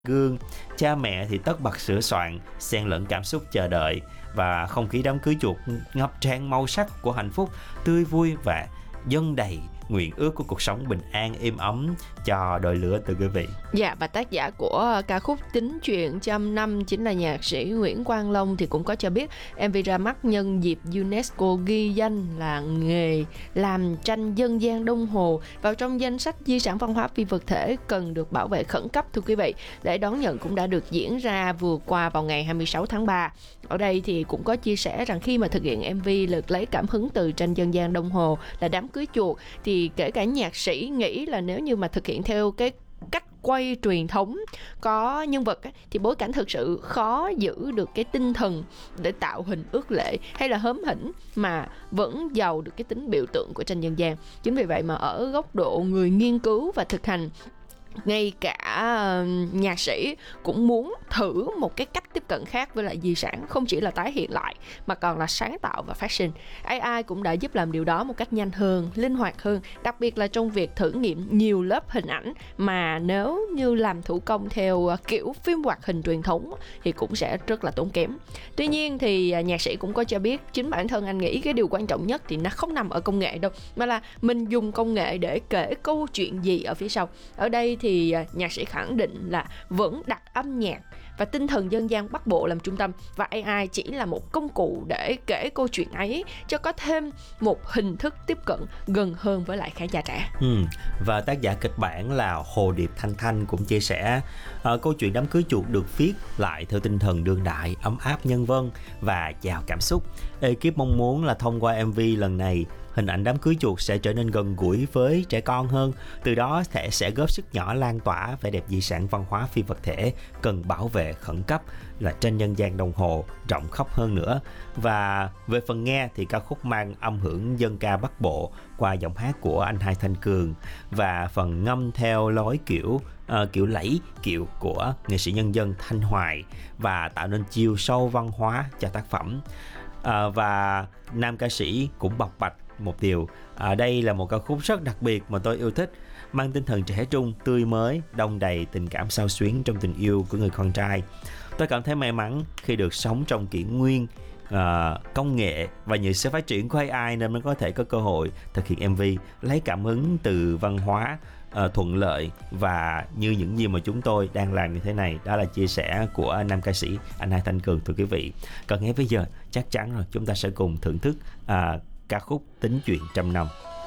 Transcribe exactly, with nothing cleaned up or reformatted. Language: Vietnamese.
gương, cha mẹ thì tất bật sửa soạn, xen lẫn cảm xúc chờ đợi và không khí đám cưới chuột ngập tràn màu sắc của hạnh phúc, tươi vui và dâng đầy nguyện ước của cuộc sống bình an êm ấm cho đôi lứa từ quý vị. Dạ, và tác giả của ca khúc Tính Chuyện Trăm Năm chính là nhạc sĩ Nguyễn Quang Long thì cũng có cho biết em vê ra mắt nhân dịp UNESCO ghi danh là nghề làm tranh dân gian Đông Hồ vào trong danh sách di sản văn hóa phi vật thể cần được bảo vệ khẩn cấp, thưa quý vị. Lễ đón nhận cũng đã được diễn ra vừa qua vào ngày hai mươi sáu tháng ba. Ở đây thì cũng có chia sẻ rằng khi mà thực hiện em vê được lấy cảm hứng từ tranh dân gian Đông Hồ là đám cưới chuột, thì kể cả nhạc sĩ nghĩ là nếu như mà thực hiện theo cái cách quay truyền thống có nhân vật ấy, thì bối cảnh thực sự khó giữ được cái tinh thần để tạo hình ước lệ hay là hớm hỉnh mà vẫn giàu được cái tính biểu tượng của tranh dân gian. Chính vì vậy mà ở góc độ người nghiên cứu và thực hành, ngay cả nhạc sĩ cũng muốn thử một cái cách tiếp cận khác với lại di sản, không chỉ là tái hiện lại mà còn là sáng tạo và phát sinh. a i cũng đã giúp làm điều đó một cách nhanh hơn, linh hoạt hơn, đặc biệt là trong việc thử nghiệm nhiều lớp hình ảnh mà nếu như làm thủ công theo kiểu phim hoạt hình truyền thống thì cũng sẽ rất là tốn kém. Tuy nhiên thì nhạc sĩ cũng có cho biết chính bản thân anh nghĩ cái điều quan trọng nhất thì nó không nằm ở công nghệ đâu, mà là mình dùng công nghệ để kể câu chuyện gì ở phía sau. Ở đây thì nhạc sĩ khẳng định là vẫn đặt âm nhạc và tinh thần dân gian Bắc Bộ làm trung tâm, và a i chỉ là một công cụ để kể câu chuyện ấy cho có thêm một hình thức tiếp cận gần hơn với lại khán giả trẻ. Ừ. Và tác giả kịch bản là Hồ Điệp Thanh Thanh cũng chia sẻ uh, câu chuyện đám cưới chuột được viết lại theo tinh thần đương đại, ấm áp nhân văn và giàu cảm xúc. Ekip mong muốn là thông qua em vê lần này, hình ảnh đám cưới chuột sẽ trở nên gần gũi với trẻ con hơn, từ đó sẽ, sẽ góp sức nhỏ lan tỏa vẻ đẹp di sản văn hóa phi vật thể cần bảo vệ khẩn cấp là tranh nhân gian Đông Hồ rộng khắp hơn nữa. Và về phần nghe thì ca khúc mang âm hưởng dân ca Bắc Bộ qua giọng hát của anh Hai Thanh Cường và phần ngâm theo lối kiểu uh, kiểu lẫy kiệu của nghệ sĩ nhân dân Thanh Hoài và tạo nên chiều sâu văn hóa cho tác phẩm. À, và nam ca sĩ cũng bộc bạch một điều, à, đây là một ca khúc rất đặc biệt mà tôi yêu thích, mang tinh thần trẻ trung, tươi mới, đong đầy tình cảm xao xuyến trong tình yêu của người con trai. Tôi cảm thấy may mắn khi được sống trong kỷ nguyên à, công nghệ và những sự phát triển của a i nên mới có thể có cơ hội thực hiện em vê lấy cảm hứng từ văn hóa Uh, thuận lợi và như những gì mà chúng tôi đang làm như thế này. Đó là chia sẻ của nam ca sĩ anh Hai Thanh Cường, thưa quý vị. Còn ngay bây giờ chắc chắn rồi chúng ta sẽ cùng thưởng thức uh, ca khúc Tính Chuyện Trăm Năm.